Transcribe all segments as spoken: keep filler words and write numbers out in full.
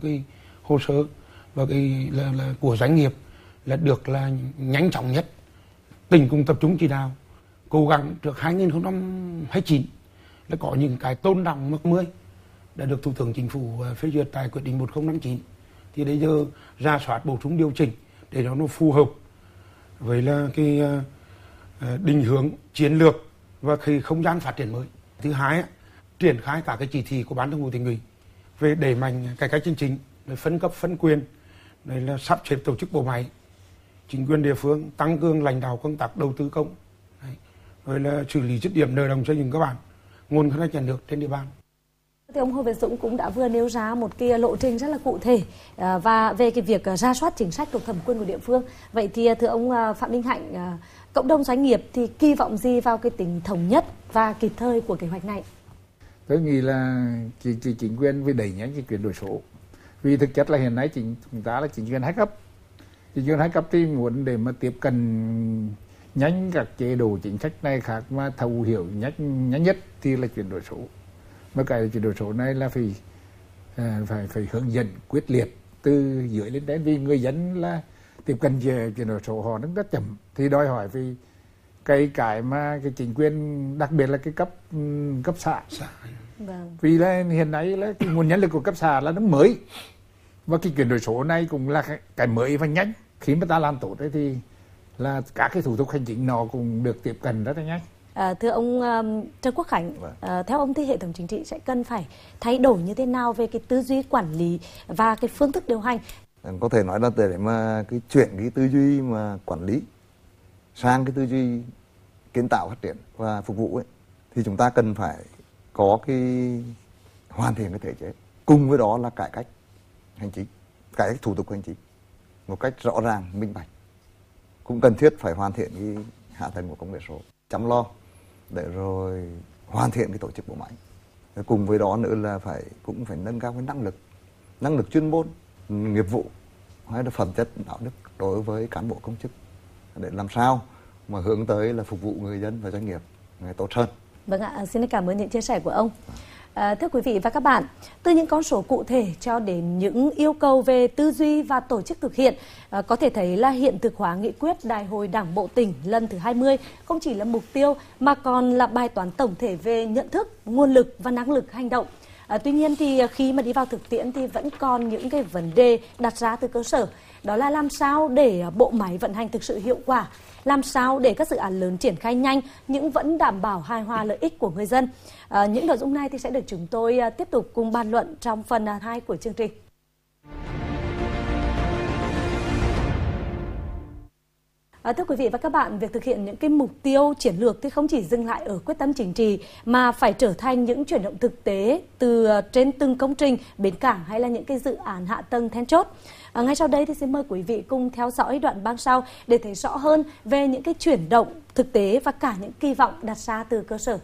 cái hồ sơ và cái là, là của doanh nghiệp là được là nhanh chóng nhất. Tỉnh cũng tập trung chỉ đạo cố gắng trước hai nghìn không trăm hai mươi chín là có những cái tôn đọng mắc mươi đã được Thủ tướng Chính phủ phê duyệt tại quyết định một nghìn năm chín. Thì bây giờ ra soát bổ sung điều chỉnh để cho nó phù hợp với là cái định hướng chiến lược và cái không gian phát triển mới. Thứ hai, triển khai cả cái chỉ thị của Ban Thường vụ Tỉnh ủy về đẩy mạnh cải cách hành chính, phân cấp phân quyền, đây là sắp xếp tổ chức bộ máy, chính quyền địa phương tăng cường lãnh đạo công tác đầu tư công, đấy, rồi là xử lý dứt điểm nợ động xây dựng cơ bản, nguồn ngân sách nhà nước trên địa bàn. Thì ông Hồ Việt Dũng cũng đã vừa nêu ra một cái lộ trình rất là cụ thể và về cái việc rà soát chính sách thuộc thẩm quyền của địa phương. Vậy thì thưa ông Phạm Minh Hạnh, cộng đồng doanh nghiệp thì kỳ vọng gì vào cái tính thống nhất và kịp thời của kế hoạch này? Tôi nghĩ là chỉ, chỉ chính quyền phải đẩy nhanh cái chuyển đổi số. Vì thực chất là hiện nay chính chúng ta là chính quyền hai cấp. Chính quyền hai cấp thì muốn để mà tiếp cận nhanh các chế độ chính sách này khác mà thấu hiểu nhanh, nhanh nhất thì là chuyển đổi số. Mà cái chuyển đổi số này là phải phải phải hướng dẫn quyết liệt từ dưới lên đến, vì người dân là tiếp cận chuyển đổi số họ rất chậm, thì đòi hỏi vì cái cái mà cái chính quyền, đặc biệt là cái cấp cấp xã. Vâng. Vì là hiện nay là cái nguồn nhân lực của cấp xã là nó mới, và cái chuyển đổi số này cũng là cái, cái mới và nhanh. Khi mà ta làm tốt đấy thì là các cái thủ tục hành chính nó cũng được tiếp cận rất là nhanh. À, thưa ông um, Trần Quốc Khánh, à, theo ông thì hệ thống chính trị sẽ cần phải thay đổi như thế nào về cái tư duy quản lý và cái phương thức điều hành? Có thể nói là để mà cái chuyển cái tư duy mà quản lý sang cái tư duy kiến tạo, phát triển và phục vụ ấy, thì chúng ta cần phải có cái hoàn thiện cái thể chế, cùng với đó là cải cách hành chính, cải cách thủ tục hành chính một cách rõ ràng, minh bạch. Cũng cần thiết phải hoàn thiện cái hạ tầng của công nghệ số, chăm lo để rồi hoàn thiện cái tổ chức bộ máy. Cùng với đó nữa là phải cũng phải nâng cao cái năng lực, năng lực chuyên môn, nghiệp vụ hay là phẩm chất đạo đức đối với cán bộ công chức, để làm sao mà hướng tới là phục vụ người dân và doanh nghiệp ngày tốt hơn. Vâng ạ, xin cảm ơn những chia sẻ của ông. À, thưa quý vị và các bạn, từ những con số cụ thể cho đến những yêu cầu về tư duy và tổ chức thực hiện, à, có thể thấy là hiện thực hóa nghị quyết Đại hội Đảng bộ tỉnh lần thứ hai mươi không chỉ là mục tiêu mà còn là bài toán tổng thể về nhận thức, nguồn lực và năng lực hành động. À, tuy nhiên thì khi mà đi vào thực tiễn thì vẫn còn những cái vấn đề đặt ra từ cơ sở. Đó là làm sao để bộ máy vận hành thực sự hiệu quả, làm sao để các dự án lớn triển khai nhanh nhưng vẫn đảm bảo hài hòa lợi ích của người dân. À, những nội dung này thì sẽ được chúng tôi tiếp tục cùng bàn luận trong phần hai của chương trình. À, thưa quý vị và các bạn, việc thực hiện những cái mục tiêu chiến lược thì không chỉ dừng lại ở quyết tâm chính trị mà phải trở thành những chuyển động thực tế từ trên từng công trình, bến cảng hay là những cái dự án hạ tầng then chốt. À, ngay sau đây thì xin mời quý vị cùng theo dõi đoạn băng sau để thấy rõ hơn về những cái chuyển động thực tế và cả những kỳ vọng đặt ra từ cơ sở.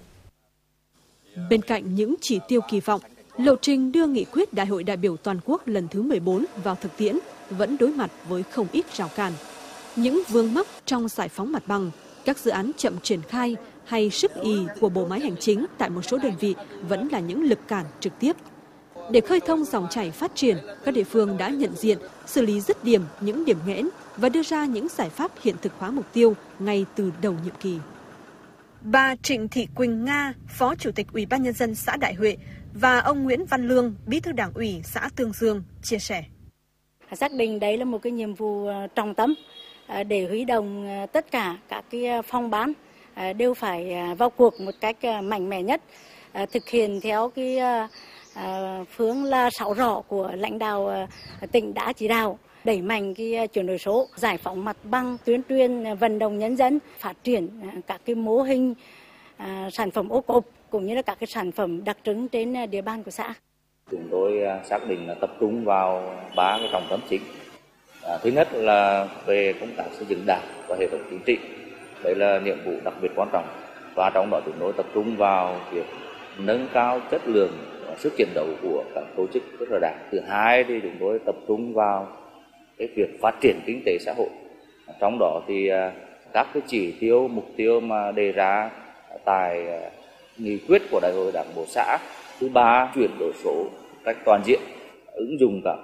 Bên cạnh những chỉ tiêu kỳ vọng, lộ trình đưa nghị quyết Đại hội đại biểu toàn quốc lần thứ mười bốn vào thực tiễn vẫn đối mặt với không ít rào cản. Những vướng mắc trong giải phóng mặt bằng, các dự án chậm triển khai hay sức ì của bộ máy hành chính tại một số đơn vị vẫn là những lực cản trực tiếp. Để khơi thông dòng chảy phát triển, các địa phương đã nhận diện, xử lý dứt điểm những điểm nghẽn và đưa ra những giải pháp hiện thực hóa mục tiêu ngay từ đầu nhiệm kỳ. Bà Trịnh Thị Quỳnh Nga, Phó Chủ tịch Ủy ban Nhân dân xã Đại Huệ và ông Nguyễn Văn Lương, Bí thư Đảng ủy xã Tương Dương chia sẻ. Xác định đấy là một cái nhiệm vụ trọng tâm để huy động tất cả các cái phòng ban đều phải vào cuộc một cách mạnh mẽ nhất, thực hiện theo cái phương là sáu rõ của lãnh đạo tỉnh đã chỉ đạo, đẩy mạnh cái chuyển đổi số, giải phóng mặt bằng, tuyên truyền vận động nhân dân phát triển các cái mô hình sản phẩm ô cốp cũng như là các cái sản phẩm đặc trưng trên địa bàn của xã. Chúng tôi xác định là tập trung vào ba cái trọng tâm chính. À, thứ nhất là về công tác xây dựng đảng và hệ thống chính trị, đấy là nhiệm vụ đặc biệt quan trọng, và trong đó chúng tôi tập trung vào việc nâng cao chất lượng và sức chiến đấu của các tổ chức cơ sở đảng. Thứ hai thì chúng tôi tập trung vào cái việc phát triển kinh tế xã hội, trong đó thì các cái chỉ tiêu mục tiêu mà đề ra tại nghị quyết của Đại hội Đảng bộ xã. Thứ ba, chuyển đổi số cách toàn diện, ứng dụng các